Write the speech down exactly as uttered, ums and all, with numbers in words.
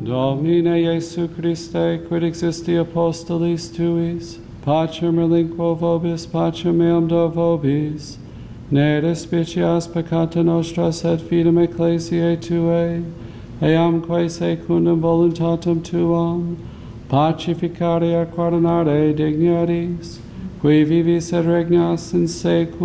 Domine Iesu Christe, quid existi apostolis tuis, pacem relinquo vobis, pacem meam do vobis, ne despicias peccata nostra, sed fidem ecclesiae tuae, eamque secundum voluntatem tuam, pacificare et coronare dignities, qui vivis et regnas in saecula